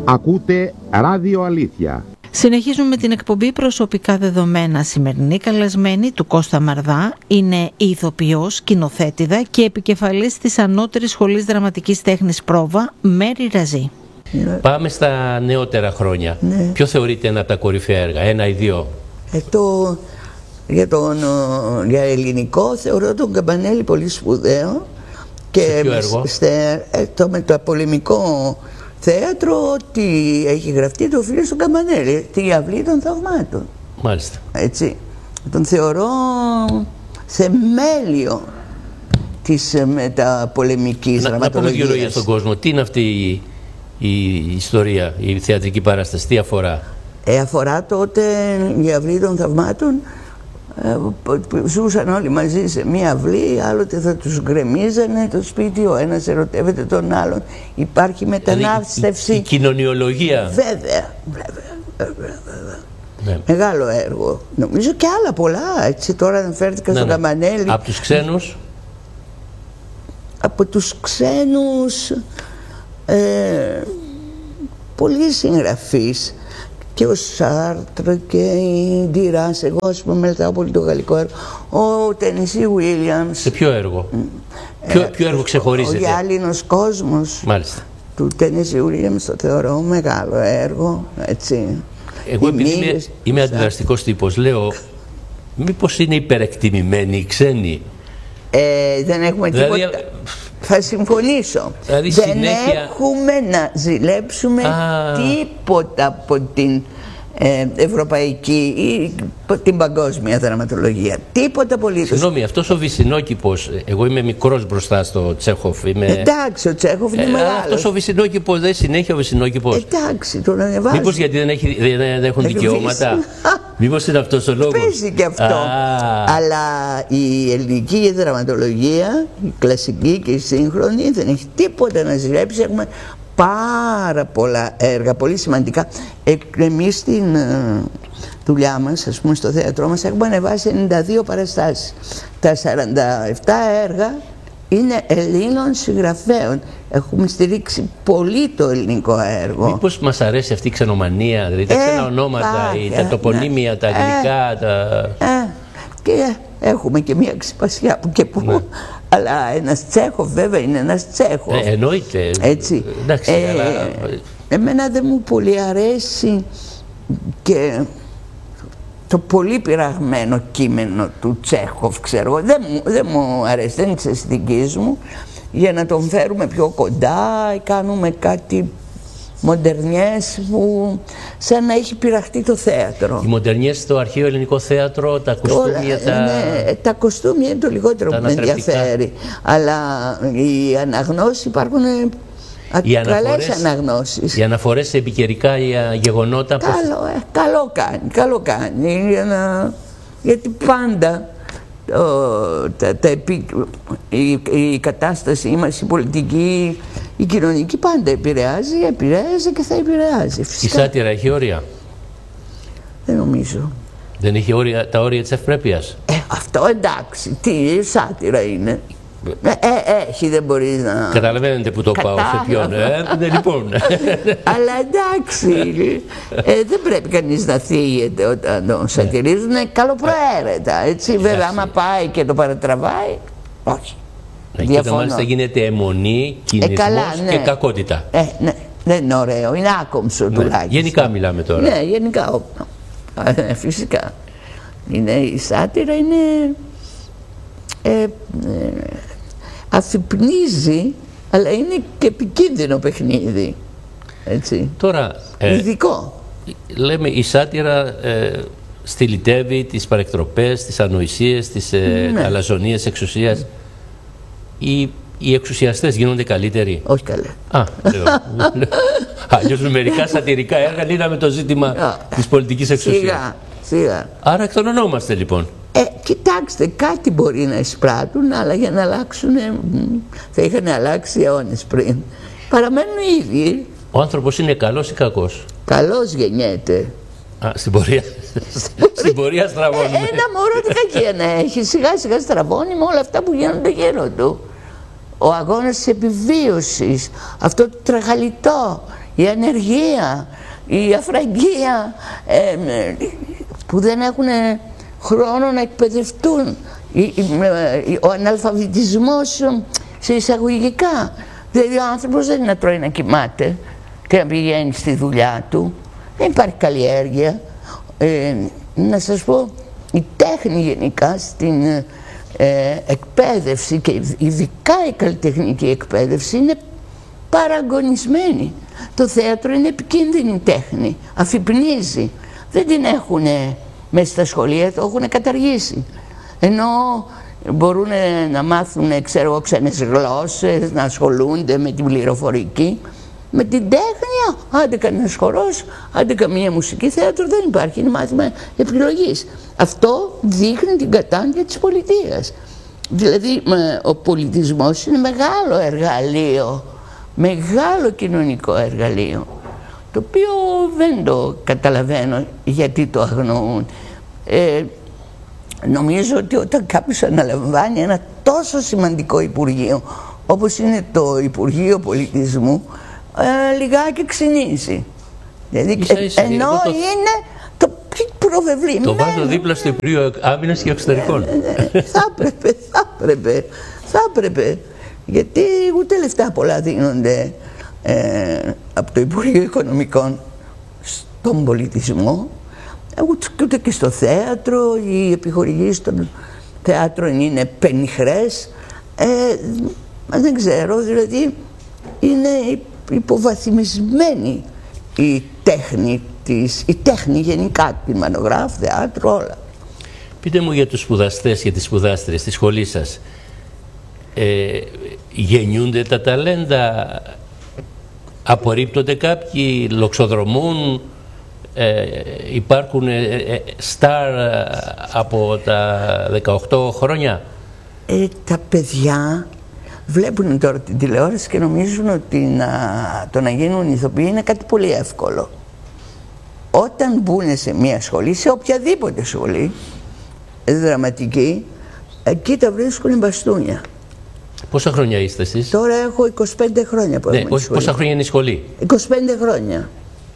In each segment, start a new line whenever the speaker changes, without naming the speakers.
Ακούτε Ράδιο Αλήθεια.
Συνεχίζουμε με την εκπομπή Προσωπικά Δεδομένα. Σημερινή καλεσμένη του Κώστα Μαρδά είναι η ηθοποιός, σκηνοθέτηδα και επικεφαλής της Ανώτερης Σχολής Δραματικής Τέχνης Πρόβα, Μέρη Ραζή.
Πάμε στα νεότερα χρόνια.
Ναι.
Ποιο θεωρείται ένα από τα κορυφαία έργα, ένα ή δύο?
Για ελληνικό θεωρώ τον Καμπανέλη πολύ σπουδαίο. Και
σε ποιο έργο?
Το μεταπολεμικό θέατρο, ότι έχει γραφτεί το φίλο του Καμπανέλη, τη Αυλή των Θαυμάτων.
Μάλιστα.
Έτσι. Τον θεωρώ θεμέλιο της μεταπολεμικής δραματολογίας.
Να πούμε δύο λόγια στον κόσμο. Τι είναι αυτή η ιστορία, η θεατρική παράσταση, τι αφορά?
Αφορά τότε η Αυλή των Θαυμάτων. Ζούσαν όλοι μαζί σε μία αυλή, άλλοτε θα τους γκρεμίζανε το σπίτι, ο ένας ερωτεύεται τον άλλον, υπάρχει μετανάστευση.
Η κοινωνιολογία.
Βέβαια. Ναι. Μεγάλο έργο. Νομίζω και άλλα πολλά, έτσι, τώρα αναφέρθηκα στον Καμπανέλη.
Από τους ξένους?
Από τους ξένους πολλοί συγγραφείς. Και ο Σάρτρ και η Ντιράς, εγώ ας πούμε μελετάω πολύ το γαλλικό έργο, ο Τένισι Βίλιαμς.
Σε ποιο έργο? Ποιο έργο ξεχωρίζεται?
Ο Γυάλινος Κόσμος.
Μάλιστα.
Του Τένισι Βίλιαμς το θεωρώ μεγάλο έργο, έτσι.
Εγώ επειδή είμαι αντιδραστικός τύπος, λέω μήπως είναι υπερεκτιμημένοι οι ξένοι?
Δεν έχουμε
δηλαδή,
τίποτα. Θα συμφωνήσω.
Δηλαδή
δεν
συνέχεια...
έχουμε να ζηλέψουμε τίποτα από την ευρωπαϊκή ή την παγκόσμια δραματολογία. Τίποτα απολύτως.
Συγγνώμη, αυτός ο Βυσσινόκηπος, εγώ είμαι μικρός μπροστά στο Τσέχοφ.
Εντάξει, ο Τσέχοφ είναι μεγάλος.
Αυτός ο Βυσσινόκηπος δεν συνέχεια ο Βυσσινόκηπος.
Εντάξει, τον ανεβάζει.
Μήπως γιατί δεν έχουν δικαιώματα? Μήπως είναι αυτός ο λόγος?
Παίζει και αυτό. Αλλά η ελληνική δραματολογία, η κλασική και η σύγχρονη, δεν έχει τίποτα να ζηλέψει. Έχουμε πάρα πολλά έργα, πολύ σημαντικά. Εμείς στην δουλειά μας, ας πούμε στο θέατρό μας, έχουμε ανεβάσει 92 παραστάσεις. Τα 47 έργα είναι Ελλήνων συγγραφέων. Έχουμε στηρίξει πολύ το ελληνικό έργο.
Μήπως μας αρέσει αυτή η ξενομανία, δηλαδή τα ξένα ονόματα, τα τοπονύμια, τα αγγλικά,
και έχουμε και μια ξυπασιά που και που. Ναι. Αλλά ένας Τσέχοφ βέβαια είναι ένας Τσέχοφ.
Εννοείται.
Έτσι.
Εντάξει, αλλά...
Εμένα δεν μου πολύ αρέσει και το πολύ πειραγμένο κείμενο του Τσέχοφ, ξέρω. Δεν μου αρέσει, δεν είναι της αισθητικής μου. Για να τον φέρουμε πιο κοντά, κάνουμε κάτι μοντερνιές που σαν να έχει πειραχτεί το θέατρο.
Οι μοντερνιές στο αρχαίο ελληνικό θέατρο, τα κοστούμια,
τα κοστούμια είναι το λιγότερο που με ενδιαφέρει. Αλλά οι αναγνώσεις υπάρχουν καλές αναγνώσεις.
Οι αναφορές σε επικαιρικά γεγονότα.
Καλό κάνει. Γιατί πάντα η κατάσταση μας, η πολιτική, η κοινωνική πάντα επηρεάζει και θα επηρεάζει.
Φυσικά. Η σάτυρα έχει όρια?
Δεν νομίζω.
Δεν έχει τα όρια της ευπρέπειας?
Αυτό εντάξει, τι σάτυρα είναι. Έχει, δεν μπορείς να...
Καταλαβαίνετε που το πάω, σε ποιον, λοιπόν.
Αλλά εντάξει, δεν πρέπει κανείς να θίγεται όταν τον σατυρίζουν, καλοπροαίρετα, έτσι. Βέβαια, άμα πάει και το παρατραβάει, όχι.
Και όταν μάλιστα γίνεται αιμονή, κινησμός και κακότητα.
Ναι, δεν είναι ωραίο, είναι άκομψο τουλάχιστον.
Γενικά μιλάμε τώρα.
Ναι, γενικά, φυσικά. Η σάτυρα είναι... αφυπνίζει, αλλά είναι και επικίνδυνο παιχνίδι, έτσι.
Τώρα,
ειδικό.
Λέμε η σάτυρα στυλιτεύει τις παρεκτροπές, τις ανοησίες, τις αλαζονίες εξουσίας. Οι εξουσιαστές γίνονται καλύτεροι?
Όχι καλά.
Αλλιώς με μερικά σατυρικά έργα λύναμε το ζήτημα της πολιτικής εξουσίας.
Σιγά.
Άρα εκτονωνόμαστε λοιπόν.
Κοιτάξτε, κάτι μπορεί να εισπράττουν, αλλά για να αλλάξουν θα είχαν αλλάξει αιώνες πριν. Παραμένουν οι ίδιοι.
Ο άνθρωπος είναι καλός ή κακός?
Καλός γεννιέται.
Στην πορεία στραβώνουμε.
Ένα μωρό τι κακία να έχει. Σιγά σιγά στραβώνει με όλα αυτά που γίνονται γύρω του. Ο αγώνας της επιβίωσης, αυτό το τρεχαλιτό, η ανεργία, η αφραγγία, που δεν έχουν χρόνο να εκπαιδευτούν, ο αναλφαβητισμός σε εισαγωγικά. Δηλαδή ο άνθρωπος δεν είναι να τρώει να κοιμάται και να πηγαίνει στη δουλειά του, δεν υπάρχει καλλιέργεια. Να σας πω, η τέχνη γενικά στην εκπαίδευση και ειδικά η καλλιτεχνική εκπαίδευση είναι παραγωνισμένη. Το θέατρο είναι επικίνδυνη τέχνη, αφυπνίζει, δεν την έχουν μέσα στα σχολεία, το έχουν καταργήσει. Ενώ μπορούν να μάθουν, ξέρω, ξένες γλώσσες, να ασχολούνται με την πληροφορική. Με την τέχνη, άντε κανένας χορός, άντε καμία μουσική, θέατρο δεν υπάρχει, είναι μάθημα επιλογής. Αυτό δείχνει την κατάνοια της πολιτείας. Δηλαδή ο πολιτισμός είναι μεγάλο εργαλείο, μεγάλο κοινωνικό εργαλείο, το οποίο δεν το καταλαβαίνω γιατί το αγνοούν. Νομίζω ότι όταν κάποιος αναλαμβάνει ένα τόσο σημαντικό υπουργείο όπως είναι το Υπουργείο Πολιτισμού, λιγάκι ξυνίζει. Δηλαδή, ενώ είναι το πιο προβεβλημένο.
Το βάζω δίπλα στο Υπουργείο Άμυνας και Εξωτερικών.
Θα έπρεπε. Γιατί ούτε λεφτά πολλά δίνονται από το Υπουργείο Οικονομικών στον πολιτισμό, ούτε και στο θέατρο. Οι επιχορηγήσεις των θεάτρων είναι πενιχρές. Δεν ξέρω, δηλαδή είναι υποβαθμισμένη η τέχνη γενικά, κινηματογράφο, θέατρο, όλα.
Πείτε μου για τους σπουδαστές και τις σπουδάστρες στη σχολή σας. Γεννιούνται τα ταλέντα, απορρίπτονται κάποιοι, λοξοδρομούν, υπάρχουν στάρ από τα 18 χρόνια?
Τα παιδιά βλέπουν τώρα την τηλεόραση και νομίζουν ότι το να γίνουν ηθοποιοί είναι κάτι πολύ εύκολο. Όταν μπουν σε μια σχολή, σε οποιαδήποτε σχολή δραματική, εκεί τα βρίσκουν μπαστούνια.
Πόσα χρόνια είστε εσείς?
Τώρα έχω 25 χρόνια που είμαι στη σχολή.
Πόσα χρόνια είναι η σχολή?
25 χρόνια.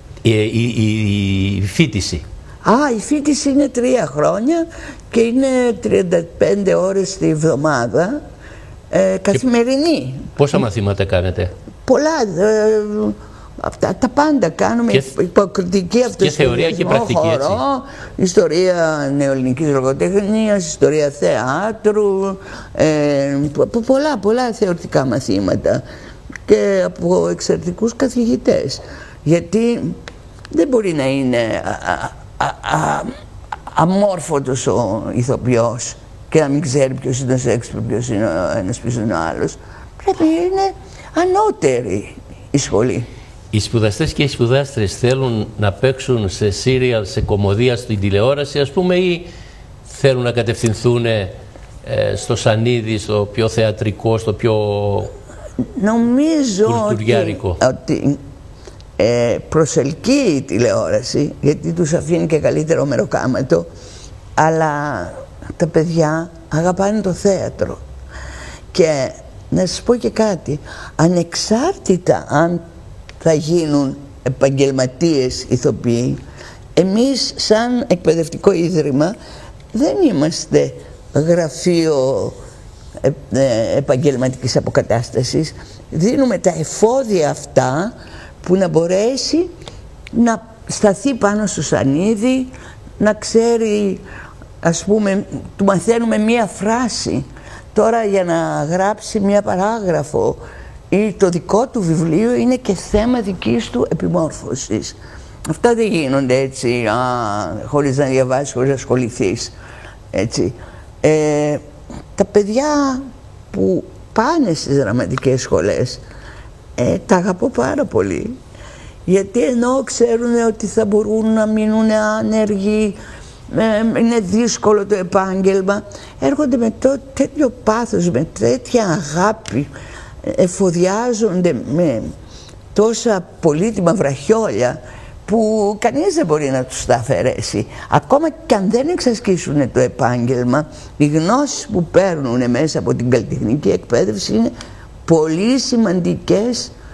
Η φοιτηση?
Η φοιτηση είναι 3 χρόνια και είναι 35 ώρες τη εβδομάδα, καθημερινή.
Πόσα μαθήματα κάνετε?
Πολλά. Τα πάντα κάνουμε, υποκριτική αυτοσχεδιασμό,
θεωρία και πρακτική,
χορό, ιστορία νεοελληνικής λογοτεχνίας, ιστορία θεάτρου, πολλά θεωρητικά μαθήματα και από εξαιρετικούς καθηγητές. Γιατί δεν μπορεί να είναι αμόρφωτος ο ηθοποιός και να μην ξέρει ποιος είναι ο Σέξπιρ, ποιος είναι ο ένας, ποιος είναι ο άλλος. Πρέπει να είναι ανώτερη η σχολή.
Οι σπουδαστές και οι σπουδάστρες θέλουν να παίξουν σε σύριαλ, σε κομμωδία, στην τηλεόραση, ας πούμε, ή θέλουν να κατευθυνθούν στο σανίδι, στο πιο θεατρικό, στο πιο τουρτουριάρικο?
Ότι προσελκύει η τηλεόραση, γιατί τους αφήνει και καλύτερο μεροκάματο, αλλά τα παιδιά αγαπάνε το θέατρο. Και να σας πω και κάτι, ανεξάρτητα αν θα γίνουν επαγγελματίες ηθοποιοί, εμείς σαν εκπαιδευτικό ίδρυμα δεν είμαστε γραφείο επαγγελματικής αποκατάστασης. Δίνουμε τα εφόδια αυτά που να μπορέσει να σταθεί πάνω στο σανίδι, να ξέρει, ας πούμε, του μαθαίνουμε μία φράση. Τώρα για να γράψει μία παράγραφο ή το δικό του βιβλίο είναι και θέμα δικής του επιμόρφωσης. Αυτά δεν γίνονται έτσι, χωρίς να διαβάσεις, χωρίς να ασχοληθείς. Έτσι. Τα παιδιά που πάνε στις δραματικές σχολές, τα αγαπώ πάρα πολύ, γιατί ενώ ξέρουν ότι θα μπορούν να μείνουν άνεργοι, είναι δύσκολο το επάγγελμα, έρχονται με τέτοιο πάθος, με τέτοια αγάπη, εφοδιάζονται με τόσα πολύτιμα βραχιόλια που κανείς δεν μπορεί να τους τα αφαιρέσει. Ακόμα και αν δεν εξασκήσουν το επάγγελμα, οι γνώσεις που παίρνουν μέσα από την καλλιτεχνική εκπαίδευση είναι πολύ σημαντικές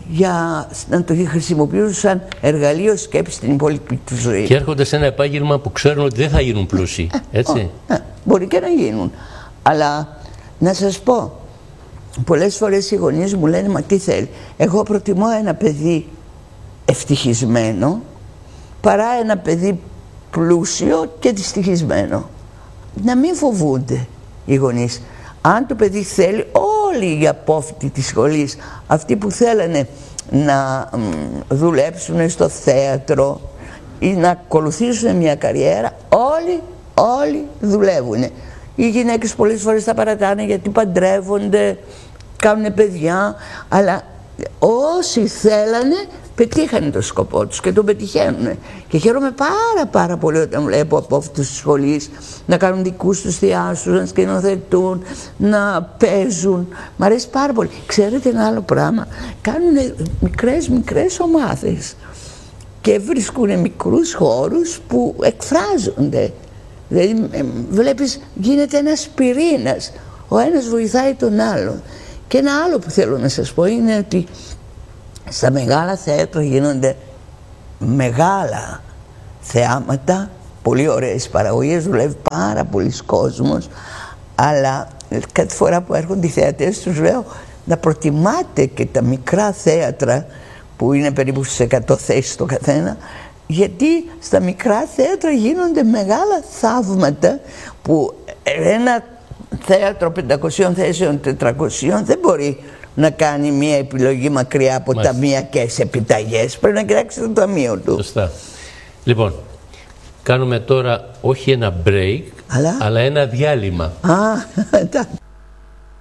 για να το χρησιμοποιούν σαν εργαλείο σκέψης στην υπόλοιπη του ζωή.
Και έρχονται σε ένα επάγγελμα που ξέρουν ότι δεν θα γίνουν πλούσιοι, έτσι.
Μπορεί και να γίνουν. Αλλά να σας πω, πολλές φορές οι γονείς μου λένε, μα τι θέλει. Εγώ προτιμώ ένα παιδί ευτυχισμένο παρά ένα παιδί πλούσιο και δυστυχισμένο. Να μην φοβούνται οι γονείς. Αν το παιδί θέλει, όλοι οι απόφοιτοι της σχολής, αυτοί που θέλανε να δουλέψουν στο θέατρο ή να ακολουθήσουν μια καριέρα, όλοι δουλεύουν. Οι γυναίκες πολλές φορές τα παρατάνε γιατί παντρεύονται, κάνουν παιδιά, αλλά όσοι θέλανε πετύχανε το σκοπό τους και τον πετυχαίνουν. Και χαίρομαι πάρα πολύ όταν βλέπω απόφοιτους της σχολής να κάνουν δικούς τους θεάтрους, να σκηνοθετούν, να παίζουν. Μ' αρέσει πάρα πολύ. Ξέρετε ένα άλλο πράγμα, κάνουν μικρές ομάδες και βρίσκουν μικρούς χώρους που εκφράζονται. Δηλαδή βλέπεις, γίνεται ένας πυρήνας, ο ένας βοηθάει τον άλλον. Και ένα άλλο που θέλω να σας πω είναι ότι στα μεγάλα θέατρα γίνονται μεγάλα θεάματα, πολύ ωραίες παραγωγές, δουλεύει πάρα πολλοί κόσμος, αλλά κάθε φορά που έρχονται οι θεατές τους λέω να προτιμάτε και τα μικρά θέατρα που είναι περίπου στις 100 θέσεις το καθένα, γιατί στα μικρά θέατρα γίνονται μεγάλα θαύματα που ένα θέατρο 500 θέσεων, 400 δεν μπορεί να κάνει μια επιλογή μακριά από ταμειακές επιταγές. Πρέπει να κοιτάξει το ταμείο του.
Σωστά. Λοιπόν, κάνουμε τώρα όχι ένα break, αλλά ένα διάλειμμα.
Εντάξει.